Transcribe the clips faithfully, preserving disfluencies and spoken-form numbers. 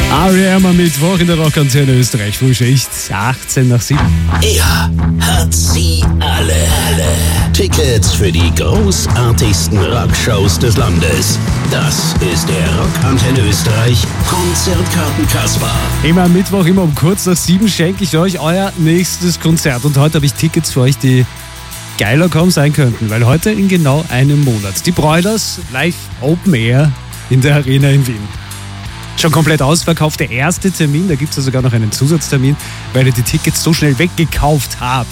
R E M am Mittwoch in der Rockantenne Österreich. Frühschicht, achtzehn nach sieben. Er hat sie alle. alle. Tickets für die großartigsten Rockshows des Landes. Das ist der Rockantenne Österreich Konzertkarten-Kasper. Immer am Mittwoch, immer um kurz nach sieben schenke ich euch euer nächstes Konzert. Und heute habe ich Tickets für euch, die geiler kaum sein könnten, weil heute in genau einem Monat die Broilers live Open Air in der Arena in Wien. Schon komplett ausverkauft, der erste Termin, da gibt es ja sogar noch einen Zusatztermin, weil ihr die Tickets so schnell weggekauft habt.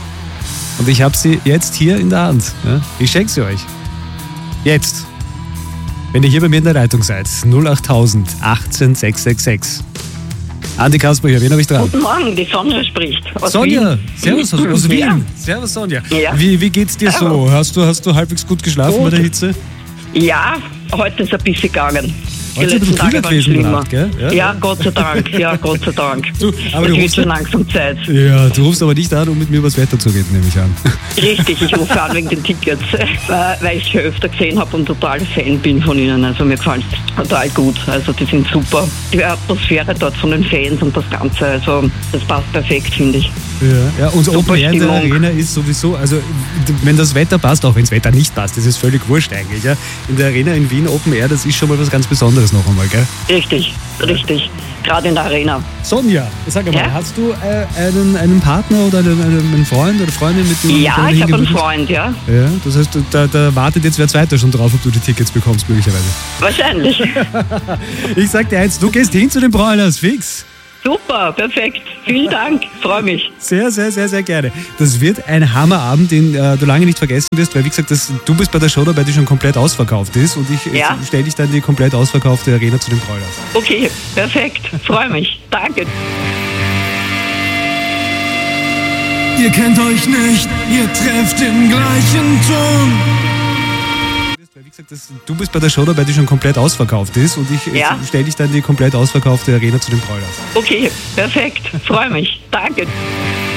Und ich habe sie jetzt hier in der Hand. Ja? Ich schenke sie euch. Jetzt. Wenn ihr hier bei mir in der Leitung seid. null acht null null achtzehn sechs sechs sechs. Andi Kasper hier, wen habe ich dran? Guten Morgen, die Sonja spricht. Aus Sonja, Wien. servus aus, aus Wien. Ja. Servus Sonja. Ja. Wie, wie geht's dir so? Hast du, hast du halbwegs gut geschlafen Gut. bei der Hitze? Ja, heute ist ein bisschen gegangen. Die Heute ist ein letzten bisschen Tage waren gewesen, schlimmer. Nacht, gell? Ja. Ja, Gott sei Dank, ja, Gott sei Dank. Du, aber es du wird rufst, schon langsam Zeit. ja, du rufst aber nicht an, um mit mir über das Wetter zu reden, nehme ich an. Richtig, ich rufe an wegen den Tickets, äh, weil ich schon öfter gesehen habe und total Fan bin von ihnen. Also mir gefällt es total gut. Also die sind super. Die Atmosphäre dort von den Fans und das Ganze, also das passt perfekt, finde ich. Ja, ja, unser Super Open Air in der Stimmung. Arena ist sowieso, also wenn das Wetter passt, auch wenn das Wetter nicht passt, das ist völlig wurscht eigentlich. Ja. In der Arena in Wien Open Air, das ist schon mal was ganz Besonderes noch einmal, gell? Richtig, richtig. Gerade in der Arena. Sonja, sag mal, Ja? hast du äh, einen, einen Partner oder einen, einen Freund oder Freundin, mit dem du Ja, gerne ich habe einen hingehen Freund, ja. würdest? Ja, das heißt, da, da wartet jetzt wer Zweiter schon drauf, ob du die Tickets bekommst, möglicherweise. Wahrscheinlich. Ich sag dir eins, du gehst hin zu den Broilers, fix. Super, perfekt. Vielen Dank, freue mich. Sehr, sehr, sehr, sehr gerne. Das wird ein Hammerabend, den äh, du lange nicht vergessen wirst, weil wie gesagt, das, du bist bei der Show dabei, die schon komplett ausverkauft ist und ich Ja. äh, stelle dich dann in die komplett ausverkaufte Arena zu den Broilers. Okay, perfekt, freue mich. Danke. Ihr kennt euch nicht, ihr trefft den gleichen Ton. Weil wie gesagt, das, du bist bei der Show dabei, die schon komplett ausverkauft ist und ich Ja. äh, stelle dich dann in die komplett ausverkaufte Arena zu den Broilers. Okay, perfekt, freue mich. Danke.